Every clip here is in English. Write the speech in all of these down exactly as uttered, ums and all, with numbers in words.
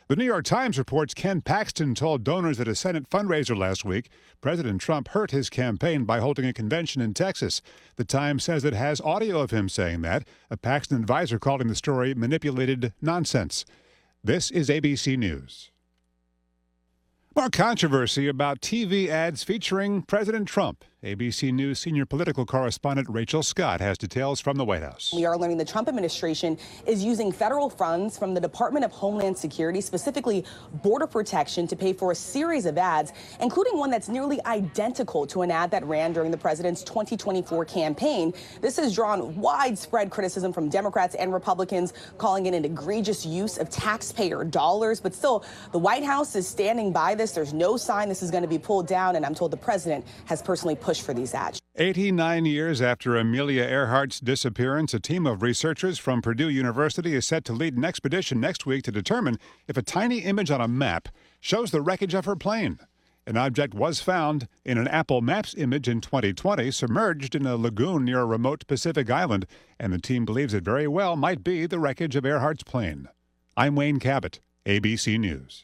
The New York Times reports Ken Paxton told donors at a Senate fundraiser last week President Trump hurt his campaign by holding a convention in Texas. The Times says it has audio of him saying that. A Paxton advisor called him the story manipulated nonsense. This is A B C News. More controversy about T V ads featuring President Trump. A B C News senior political correspondent Rachel Scott has details from the White House. We are learning the Trump administration is using federal funds from the Department of Homeland Security, specifically Border Protection, to pay for a series of ads, including one that's nearly identical to an ad that ran during the president's twenty twenty-four campaign. This has drawn widespread criticism from Democrats and Republicans, calling it an egregious use of taxpayer dollars. But still, the White House is standing by this. There's no sign this is going to be pulled down, and I'm told the president has personally pushed for these ads. eighty-nine years after Amelia Earhart's disappearance, a team of researchers from Purdue University is set to lead an expedition next week to determine if a tiny image on a map shows the wreckage of her plane. An object was found in an Apple Maps image in twenty twenty, submerged in a lagoon near a remote Pacific island, and the team believes it very well might be the wreckage of Earhart's plane. I'm Wayne Cabot, A B C News.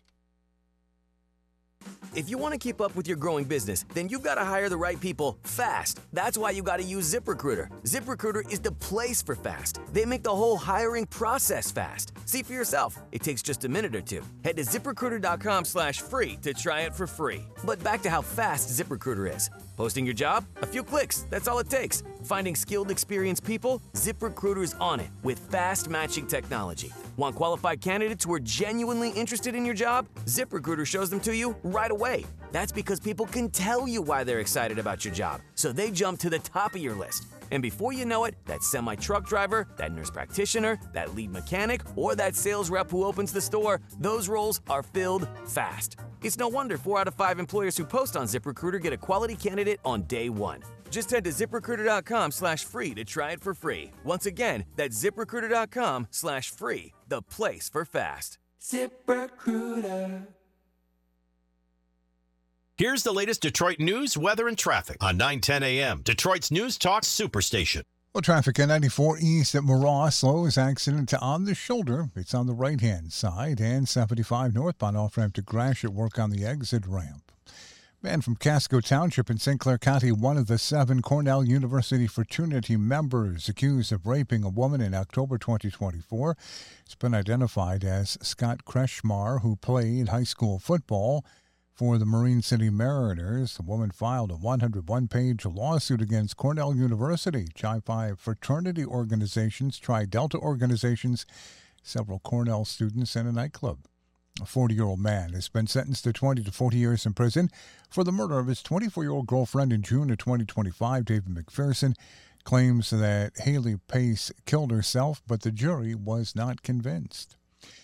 If you want to keep up with your growing business, then you've got to hire the right people fast. That's why you got to use ZipRecruiter. ZipRecruiter is the place for fast. They make the whole hiring process fast. See for yourself. It takes just a minute or two. Head to ZipRecruiter.com slash free to try it for free. But back to how fast ZipRecruiter is. Posting your job? A few clicks. That's all it takes. Finding skilled, experienced people? ZipRecruiter is on it with fast matching technology. Want qualified candidates who are genuinely interested in your job? ZipRecruiter shows them to you right away. That's because people can tell you why they're excited about your job, so they jump to the top of your list. And before you know it, that semi-truck driver, that nurse practitioner, that lead mechanic, or that sales rep who opens the store, those roles are filled fast. It's no wonder four out of five employers who post on ZipRecruiter get a quality candidate on day one. Just head to ZipRecruiter.com slash free to try it for free. Once again, that's ZipRecruiter.com slash free, the place for fast. ZipRecruiter. Here's the latest Detroit news, weather, and traffic on nine ten a.m. Detroit's News Talk Superstation. Well, traffic at ninety-four East at Moross. Slowest accident on the shoulder. It's on the right-hand side. And seventy-five northbound off-ramp to Gratiot, work on the exit ramp. Man from Casco Township in Saint Clair County, one of the seven Cornell University fraternity members accused of raping a woman in October twenty twenty-four. It's been identified as Scott Kretschmar, who played high school football for the Marine City Mariners. The woman filed a one hundred one page lawsuit against Cornell University, Chi Phi fraternity organizations, Tri Delta organizations, several Cornell students, and a nightclub. A forty-year-old man has been sentenced to twenty to forty years in prison for the murder of his twenty-four-year-old girlfriend in June of twenty twenty-five. David McPherson claims that Haley Pace killed herself, but the jury was not convinced.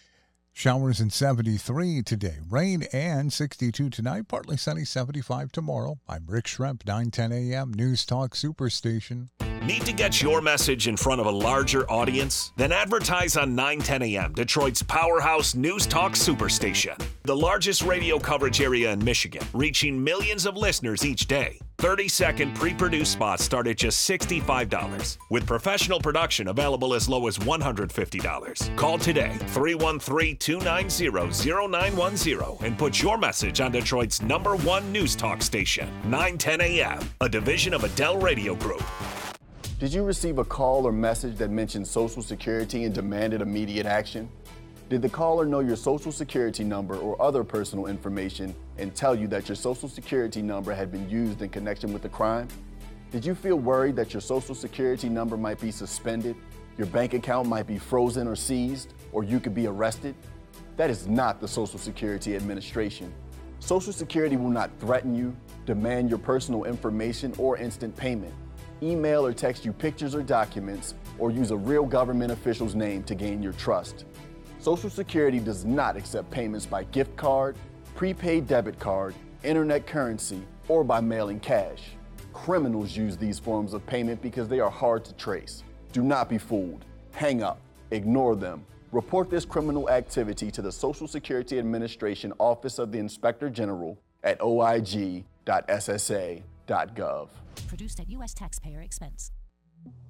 Showers in seventy-three today. Rain and sixty-two tonight. Partly sunny, seventy-five tomorrow. I'm Rick Schremp, nine ten a.m. News Talk Superstation. Need to get your message in front of a larger audience? Then advertise on nine ten a.m., Detroit's powerhouse News Talk Superstation. The largest radio coverage area in Michigan, reaching millions of listeners each day. thirty-second pre-produced spots start at just sixty-five dollars, with professional production available as low as one hundred fifty dollars. Call today, three one three, two nine zero, zero nine one zero, and put your message on Detroit's number one news talk station, nine ten a.m., a division of Adele Radio Group. Did you receive a call or message that mentioned Social Security and demanded immediate action? Did the caller know your Social Security number or other personal information and tell you that your Social Security number had been used in connection with the crime? Did you feel worried that your Social Security number might be suspended, your bank account might be frozen or seized, or you could be arrested? That is not the Social Security Administration. Social Security will not threaten you, demand your personal information, or instant payment. Email or text you pictures or documents, or use a real government official's name to gain your trust. Social Security does not accept payments by gift card, prepaid debit card, internet currency, or by mailing cash. Criminals use these forms of payment because they are hard to trace. Do not be fooled. Hang up. Ignore them. Report this criminal activity to the Social Security Administration Office of the Inspector General at o i g dot s s a dot gov. Produced at U S taxpayer expense.